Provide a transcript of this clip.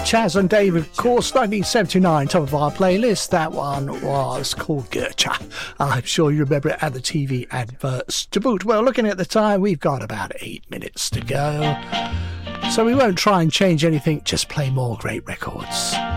Chaz and Dave, of course, 1979, top of our playlist. That one was called Goethe. I'm sure you remember it, and the TV adverts to boot. Well, looking at the time, we've got about 8 minutes to go. So we won't try and change anything, just play more great records.